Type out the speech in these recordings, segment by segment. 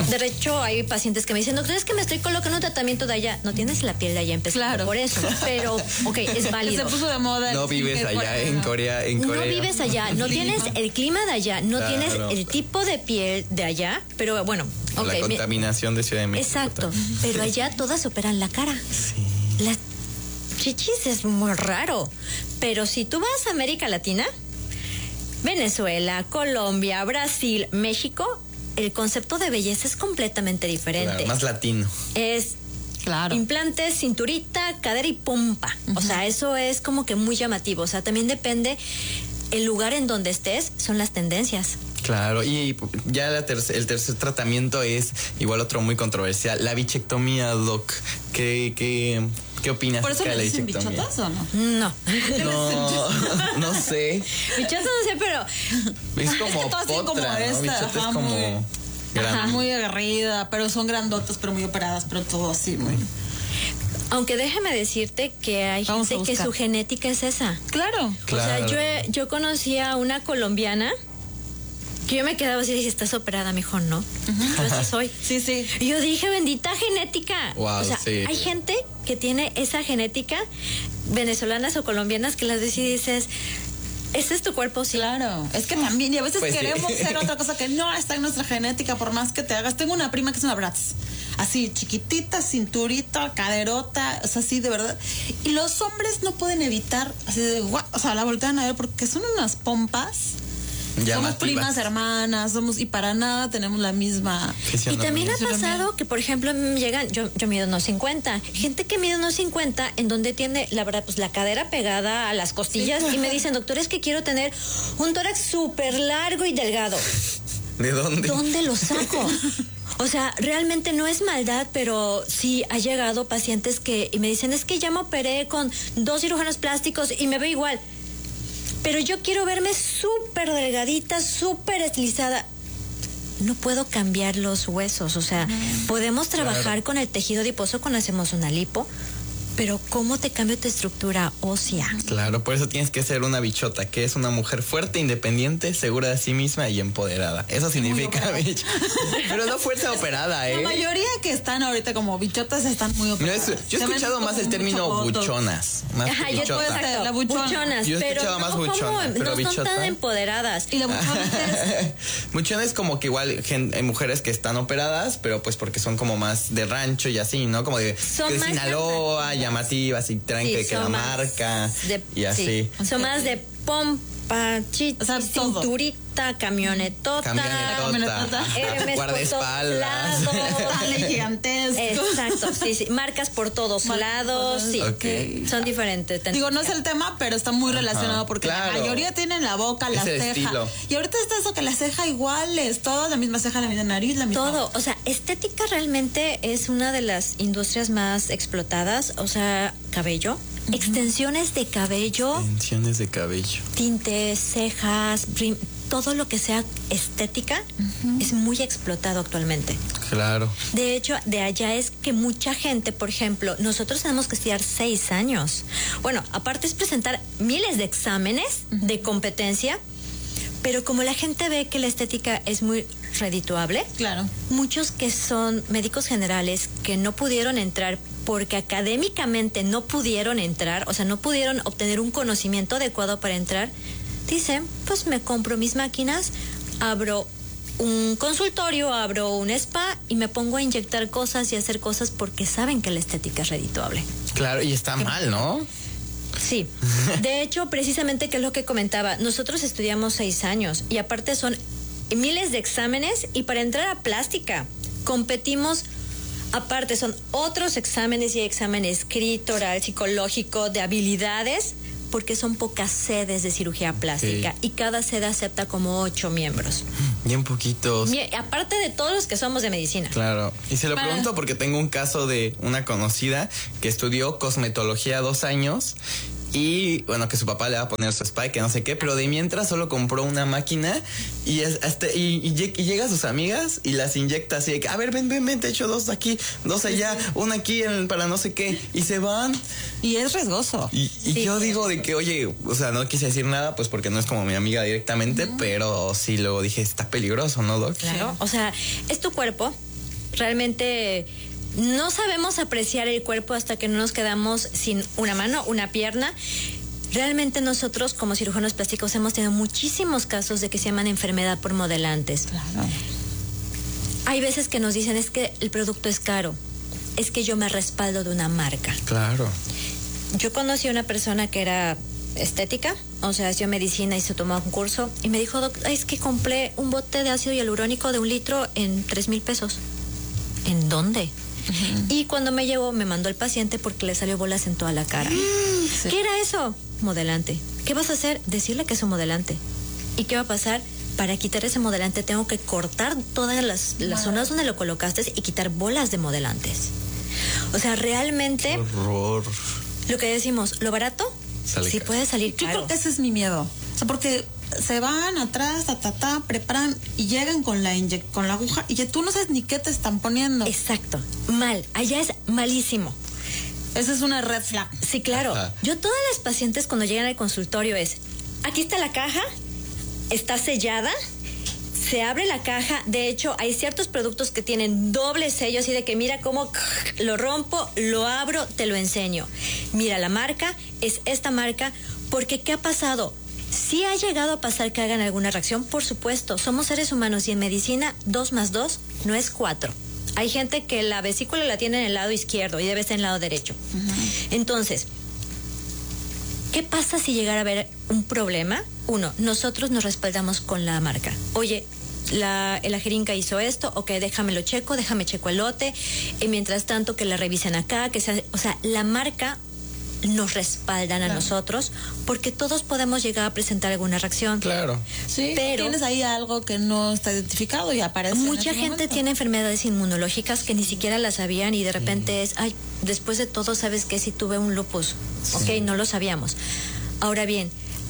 De hecho, hay pacientes que me dicen, doctor, es que me estoy colocando un tratamiento de allá. No tienes la piel de allá empezando por eso. Pero, ok, es válido. Se puso de moda. No vives allá en Corea. No vives allá, no tienes el clima de allá, no tienes el tipo de piel de allá, pero bueno. La contaminación de Ciudad de México. Exacto, pero allá todas operan la cara. Sí. Las chichis es muy raro, pero si tú vas a América Latina, Venezuela, Colombia, Brasil, México, el concepto de belleza es completamente diferente. Claro, más latino. Es implantes, cinturita, cadera y pompa. O sea, eso es como que muy llamativo. O sea, también depende el lugar en donde estés, son las tendencias. Claro, y ya el tercer tratamiento es igual otro muy controversial, la bichectomía, Doc. ¿Qué opinas? ¿Por eso le dicen bichotas o no? No sé. Bichotas no sé, pero es como potra, como ¿no? Bichota es como muy agarrida, pero son grandotas, pero muy operadas, pero todo así muy... Aunque déjame decirte que hay gente que su genética es esa. Claro. O sea, yo conocí a una colombiana que yo me quedaba así y dije, ¿estás operada? Me dijo, no. Yo así soy. Sí. Y yo dije, bendita genética. Wow, o sea, hay gente que tiene esa genética, venezolanas o colombianas, que las ves y dices, ¿ese es tu cuerpo? Sí. Claro. Es que también, y a veces pues queremos ser otra cosa que no está en nuestra genética, por más que te hagas. Tengo una prima que es una Bratz. Así, chiquitita, cinturita, caderota, o sea, así de verdad. Y los hombres no pueden evitar, así de, o sea, la voltean a ver porque son unas pompas. Llamativas. Somos primas, hermanas, y para nada tenemos la misma. Y también ha pasado que, por ejemplo, llegan, yo mido 1.50, gente que mide 1.50 en donde tiene, la verdad, pues la cadera pegada a las costillas y me dicen, doctor, es que quiero tener un tórax súper largo y delgado. ¿De dónde? ¿Dónde lo saco? O sea, realmente no es maldad, pero sí ha llegado pacientes y me dicen, es que ya me operé con 2 cirujanos plásticos y me veo igual. Pero yo quiero verme súper delgadita, súper estilizada. No puedo cambiar los huesos, o sea, podemos trabajar con el tejido adiposo cuando hacemos una lipo, pero ¿cómo te cambia tu estructura ósea? Claro, por eso tienes que ser una bichota, que es una mujer fuerte, independiente, segura de sí misma y empoderada. Eso significa bicho. Pero no fuerza operada, ¿eh? La mayoría que están ahorita como bichotas están muy operadas. Yo he escuchado más el término buchonas. Más la buchonas. Yo he escuchado más buchonas, pero no son tan empoderadas. Y la buchona buchona es como que igual hay mujeres que están operadas, pero pues porque son como más de rancho y así, ¿no? Como de Sinaloa, llamativas y traen que la marca y así. Son más de pompa, cinturita, camionetota, guardaespaldas, gigantesco. Exacto, sí, marcas por todos lados, sí. Okay. Son diferentes. Digo, no es el tema, pero está muy relacionado porque la mayoría tienen la boca, la ceja. Estilo. Y ahorita está eso que la ceja igual es toda la misma ceja, la misma nariz, la misma. Todo, o sea, estética realmente es una de las industrias más explotadas, o sea, cabello. Extensiones de cabello. Tintes, cejas, todo lo que sea estética es muy explotado actualmente. Claro. De hecho, de allá es que mucha gente, por ejemplo, nosotros tenemos que estudiar 6 años. Bueno, aparte es presentar miles de exámenes de competencia, pero como la gente ve que la estética es muy redituable, claro, muchos que son médicos generales que no pudieron entrar porque académicamente no pudieron entrar, o sea, no pudieron obtener un conocimiento adecuado para entrar, dicen, pues me compro mis máquinas, abro un consultorio, abro un spa y me pongo a inyectar cosas y hacer cosas porque saben que la estética es redituable. Claro, y está mal, ¿no? Sí, de hecho, precisamente que es lo que comentaba, nosotros estudiamos 6 años y aparte son miles de exámenes y para entrar a plástica competimos. Aparte, son otros exámenes y examen escrito, oral, psicológico, de habilidades, porque son pocas sedes de cirugía plástica y cada sede acepta como 8 miembros. Bien poquitos. Aparte de todos los que somos de medicina. Claro, y se lo pregunto porque tengo un caso de una conocida que estudió cosmetología 2 años. Y bueno, que su papá le va a poner su spa, que no sé qué, pero de mientras solo compró una máquina y llega a sus amigas y las inyecta así de que, a ver, ven, te echo 2 aquí, 2 allá, una aquí para no sé qué, y se van. Y es riesgoso. Y yo digo de que, oye, o sea, no quise decir nada, pues porque no es como mi amiga directamente, pero sí luego dije, está peligroso, ¿no, Doc? Claro, o sea, es tu cuerpo. realmente no sabemos apreciar el cuerpo hasta que no nos quedamos sin una mano, una pierna. Realmente nosotros como cirujanos plásticos hemos tenido muchísimos casos de que se llaman enfermedad por modelantes. Claro. Hay veces que nos dicen es que el producto es caro, es que yo me respaldo de una marca. Claro. Yo conocí a una persona que era estética, o sea, hacía medicina y se tomó un curso y me dijo, es que compré un bote de ácido hialurónico de 1 litro en 3,000 pesos. ¿En dónde? Uh-huh. Y cuando me llegó, me mandó el paciente porque le salió bolas en toda la cara. Sí. ¿Qué era eso? Modelante. ¿Qué vas a hacer? Decirle que es un modelante. ¿Y qué va a pasar? Para quitar ese modelante tengo que cortar todas las zonas donde lo colocaste y quitar bolas de modelantes. O sea, realmente... Horror. Lo que decimos, lo barato sí puede salir caro. Yo creo que ese es mi miedo. O sea, porque se van atrás, preparan y llegan con la aguja y ya tú no sabes ni qué te están poniendo. Exacto. Mal. Allá es malísimo. Esa es una red flag. Sí, claro. Ajá. Yo todas las pacientes cuando llegan al consultorio es, aquí está la caja, está sellada, se abre la caja. De hecho, hay ciertos productos que tienen doble sello, así de que mira cómo lo rompo, lo abro, te lo enseño. Mira, la marca es esta marca, porque ¿qué ha pasado? Sí ha llegado a pasar que hagan alguna reacción, por supuesto. Somos seres humanos y en medicina 2 más 2 no es 4. Hay gente que la vesícula la tiene en el lado izquierdo y debe estar en el lado derecho. Uh-huh. Entonces, ¿qué pasa si llegara a haber un problema? 1, nosotros nos respaldamos con la marca. Oye, la jeringa hizo esto, ok, déjame checo el lote, y mientras tanto que la revisen acá, o sea, la marca nos respaldan a nosotros, porque todos podemos llegar a presentar alguna reacción. Claro. Sí, pero tienes ahí algo que no está identificado y aparece. Mucha gente tiene enfermedades inmunológicas que ni siquiera las sabían y de repente es, ay, después de todo, ¿sabes qué? Si tuve un lupus. Sí. Ok, no lo sabíamos. Ahora bien,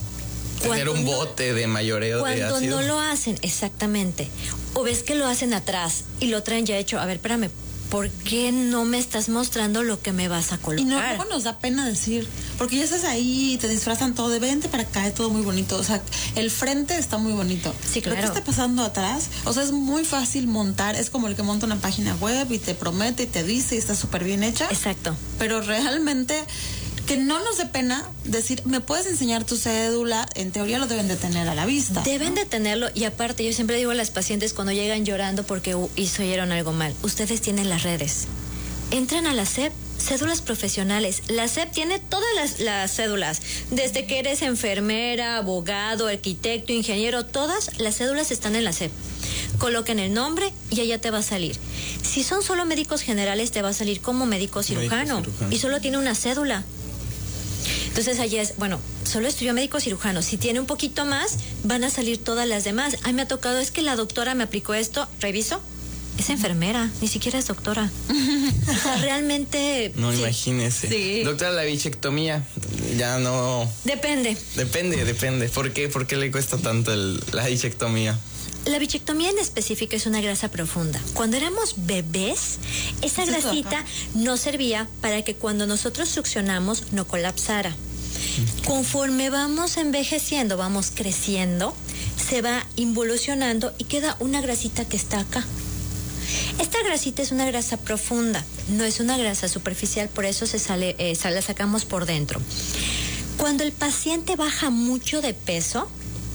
tener un bote de mayoreo de ácido. Cuando no lo hacen, exactamente. O ves que lo hacen atrás y lo traen ya hecho. A ver, espérame, ¿por qué no me estás mostrando lo que me vas a colocar? Y luego nos da pena decir, porque ya estás ahí y te disfrazan todo de vente para acá, todo muy bonito. O sea, el frente está muy bonito. Sí, claro. Pero ¿qué está pasando atrás? O sea, es muy fácil montar, es como el que monta una página web y te promete y te dice y está súper bien hecha. Exacto. Pero realmente... que no nos dé pena decir, ¿me puedes enseñar tu cédula? En teoría lo deben de tener a la vista. Deben de tenerlo, y aparte yo siempre digo a las pacientes cuando llegan llorando porque hicieron algo mal, ustedes tienen las redes. Entran a la SEP, cédulas profesionales. La SEP tiene todas las cédulas, desde que eres enfermera, abogado, arquitecto, ingeniero, todas las cédulas están en la SEP. Coloquen el nombre y allá te va a salir. Si son solo médicos generales, te va a salir como médico cirujano. Y solo tiene una cédula. Entonces allí es, bueno, solo estudió médico cirujano. Si tiene un poquito más, van a salir todas las demás. A mí me ha tocado, es que la doctora me aplicó esto, reviso, es enfermera, ni siquiera es doctora. O sea, realmente... No, sí. Imagínese. Sí. Doctora, la bichectomía, ya no... Depende. ¿Por qué le cuesta tanto la bichectomía? La bichectomía en específico es una grasa profunda. Cuando éramos bebés, esa grasita nos servía para que cuando nosotros succionamos no colapsara. Conforme vamos envejeciendo, vamos creciendo, se va involucionando y queda una grasita que está acá. Esta grasita es una grasa profunda, no es una grasa superficial, por eso la sacamos por dentro. Cuando el paciente baja mucho de peso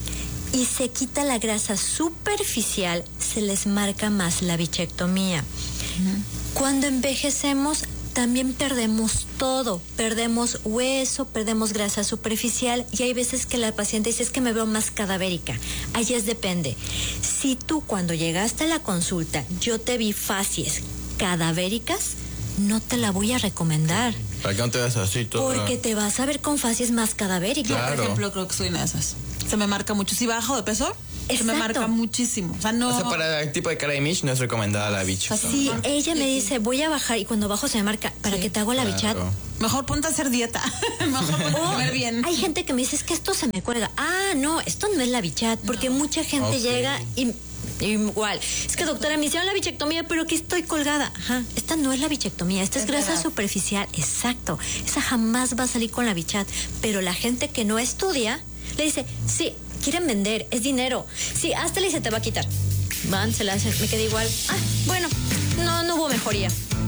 y se quita la grasa superficial, se les marca más la bichectomía. Cuando envejecemos, también perdemos todo, perdemos hueso, perdemos grasa superficial, y hay veces que la paciente dice, es que me veo más cadavérica. Allí depende. Si tú cuando llegaste a la consulta, yo te vi facies cadavéricas, no te la voy a recomendar. ¿Para qué no te ves así todo? Porque te vas a ver con facies más cadavéricas. Yo, por ejemplo, creo que soy una de esas. Se me marca mucho. Si bajo de peso, se me marca muchísimo. O sea, no... O sea, para el tipo de cara de Mish no es recomendada la bicha. Sí, ella me dice, voy a bajar, y cuando bajo se me marca, ¿para qué te hago la bichat? Mejor ponte a hacer dieta. Mejor ponte a comer bien. Hay gente que me dice, es que esto se me cuelga. Ah, no, esto no es la bichat, porque mucha gente llega y... Igual, es que doctora, me hicieron la bichectomía, pero aquí estoy colgada. Ajá, esta no es la bichectomía, esta es grasa superficial. Exacto, esa jamás va a salir con la bichat. Pero la gente que no estudia le dice, sí, quieren vender, es dinero. Sí, hasta le dice, te va a quitar. Van, se la hacen, me queda igual. Ah, bueno, mejoría.